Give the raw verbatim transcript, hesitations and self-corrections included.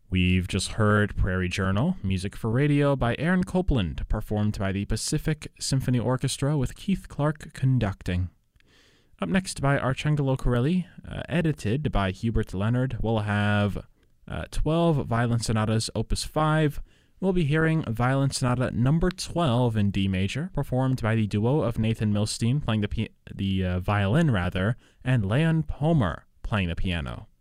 We've just heard Prairie Journal, music for radio by Aaron Copland, performed by the Pacific Symphony Orchestra with Keith Clark conducting. Up next by Arcangelo Corelli, uh, edited by Hubert Leonard, we'll have uh, twelve Violin Sonatas Opus five. We'll be hearing Violin Sonata number twelve in D major, performed by the duo of Nathan Milstein playing the, pi- the uh, violin rather, and Leon Pomer playing the piano.